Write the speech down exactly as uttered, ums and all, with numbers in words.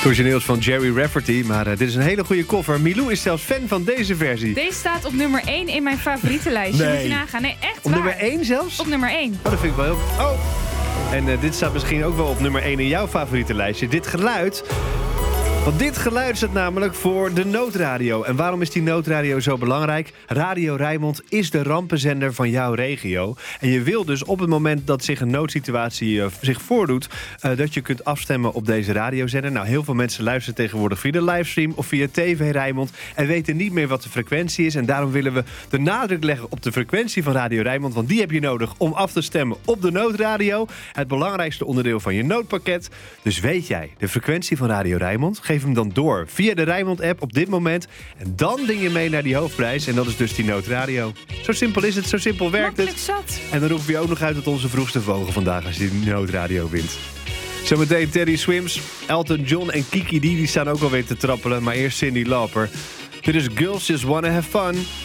Het origineel is van Jerry Rafferty, maar uh, dit is een hele goede cover. Milou is zelfs fan van deze versie. Deze staat op nummer één in mijn favorietenlijstje. Nee. Moet je nagaan. Nee, echt Op waar. nummer één zelfs? Op nummer één. Oh, dat vind ik wel heel... Oh! En uh, dit staat misschien ook wel op nummer één in jouw favoriete lijstje. Dit geluid... Want dit geluid staat namelijk voor de noodradio. En waarom is die noodradio zo belangrijk? Radio Rijnmond is de rampenzender van jouw regio. En je wil dus op het moment dat zich een noodsituatie uh, zich voordoet... Uh, dat je kunt afstemmen op deze radiozender. Nou, heel veel mensen luisteren tegenwoordig via de livestream of via T V Rijnmond... en weten niet meer wat de frequentie is. En daarom willen we de nadruk leggen op de frequentie van Radio Rijnmond... want die heb je nodig om af te stemmen op de noodradio. Het belangrijkste onderdeel van je noodpakket. Dus weet jij de frequentie van Radio Rijnmond... geef hem dan door via de Rijnmond-app op dit moment. En dan ding je mee naar die hoofdprijs. En dat is dus die noodradio. Zo simpel is het, zo simpel werkt Makkelijk het. zat. En dan roepen we je ook nog uit tot onze vroegste vogel vandaag... als je die noodradio wint. Zometeen Teddy Swims, Elton John en Kiki D... die staan ook alweer te trappelen. Maar eerst Cyndi Lauper. Dit is Girls Just Wanna Have Fun...